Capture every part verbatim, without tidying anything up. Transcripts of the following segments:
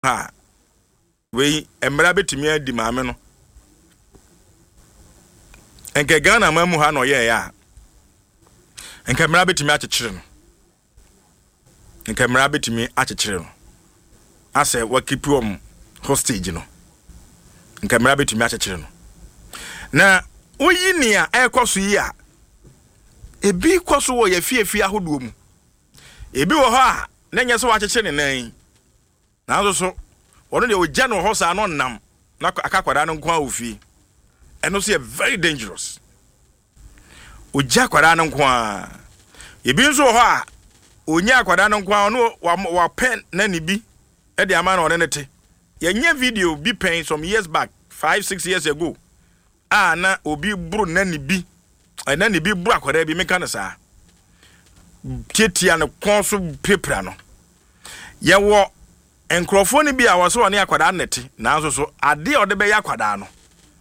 ha we emra betimi adi maame no enke Ghana mamu ha no ye ya enke emra betimi akyekyere no enke emra betimi akyekyere no ase wakipu om hostage no enke emra betimi akyekyere no na oyi ni a ekoso yi a ebi koso wo ye fiefie ahodo mu ebi wo ha na nyese wa akyekyere ne nan na so so wono de ogya no ho sa no nam na akakwada no nko a ofi eno so very dangerous ogya kwada no nko a ebi nso ho a onya akwada no nko a no wa pen na ni bi e de ama na one nete yenye video bi pen some years back five six years ago ah na obi buru na ni bi na ni bi buru akwada bi meka na sa tietia no kon so pepra no ye wo enkrofo bi a wo so ne akwada nete na so so ade o de be yakwada no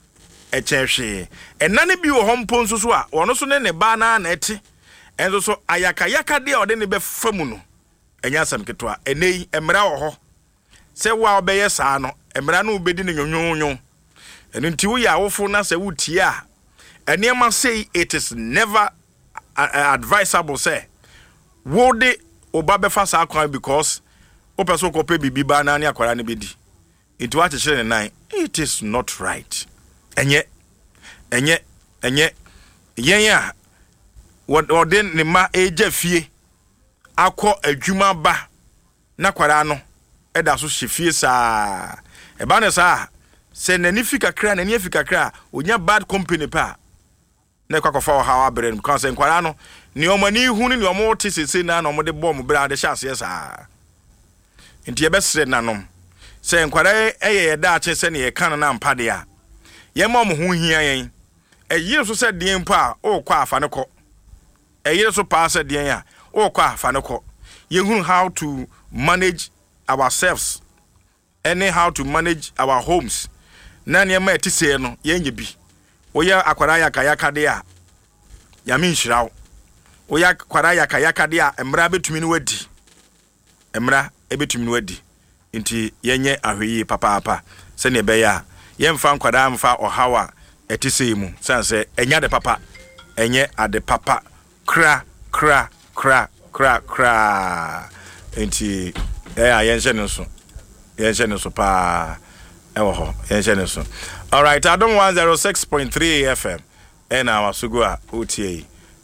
e chehwe enane bi wo hompo nso so a wono so ne ne ba na na ete enso so ayaka yaka de o de ne be famu no enya sam ketwa enei emra wo ho se wo a obeye saa no emra no obedi ne nyonwonwo enu nti wo ya wofo na se wutie a enema say it is never uh, advisable say wo de oba be fa saa kwan because opeso ko pe bibi ba na ne akwara ne bedi nti wa kyekere ne nan it is not right enye enye enye yen ya wodin ne ma eja fie akọ adwuma ba na kwara no eda so hyefie saa e ba ne saa se nani fika kra nani fika kra onya bad company pa na kwa kofa ha wa brem kan se kwara no ni omani hu ni omo te sese na na omo de bom bra de sha ase saa nti ye besre nanom se nkwara eye ye da ache se ne ye kan na mpade a ye ma mo hu hia yen eyire so se den pa o kwa afa ne ko eyire so pa se den a o kwa afa ne ko ye hu how to manage ourselves and how to manage our homes na ne ma eti se no ye nye bi wo ya akwara ya ka ya ka de a ya mi nhirawo wo ya akwara ya ka ya ka de a emra betumi ni wadi emra ebetumi ni wadi nti yenye ahweyi papa papa se ne be ya yemfa nkwada mfa ohawa etise mu sanse enya de papa enye ade papa kra kra kra kra kra nti eh yenje ne so yenje ne so pa ewo ho yenje ne so. All right, I don't one oh six point three F M and our sugua O T A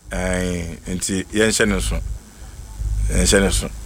eh nti yenje ne so yenje ne so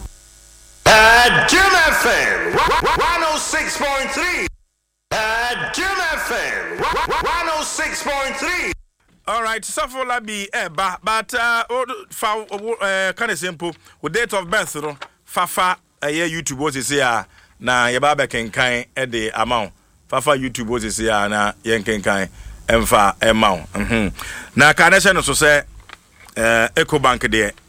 at Jim F M one oh six point three. At Jim F M one oh six point three. All right, so for labi eh ba but uh fa uh kind of simple with date of birth no fafa eh YouTube was say ah na ye ba be kenkan e de amount fafa YouTube was say ah na ye kenkan emfa amount mhm na ka na so say eh Ecobank de